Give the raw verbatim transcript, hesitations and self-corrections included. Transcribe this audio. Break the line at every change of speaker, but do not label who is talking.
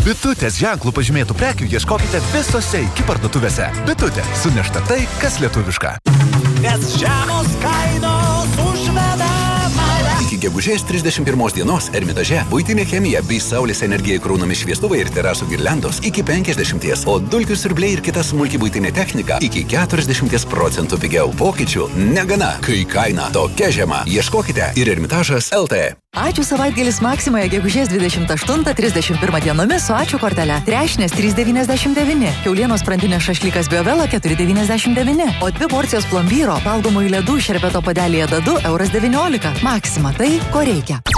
Bitutės ženklų pažymėtų prekių ieškokite visose iki parduotuvėse. Bitutė. Sunešta tai, kas lietuviška.
Nes žemos kainos užveda mane.
Iki gegužės trisdešimt pirmos dienos Ermitaže buitinė chemija bei saulės energija įkraunami šviestuvai ir terasų girliandos iki penkiasdešimties, o dulkių siurbliai ir kita smulki buitinė technika iki keturiasdešimties procentų pigiau. Pokyčių negana, kai kaina tokia žema. Ieškokite ir Ermitažas L T.
Ačiū savaitgalis Maksimoje gegužės dvidešimt aštuntą trisdešimt pirmą dienomis su ačiū kortele. Trešnės trys devyniasdešimt devyni, kiaulienos sprandinės šašlykas Biovela keturi devyniasdešimt devyni, o dvi porcijos plombyro valgomųjų ledų šerbeto padelėje dadu euras devyniolika. Maksima, tai ko reikia.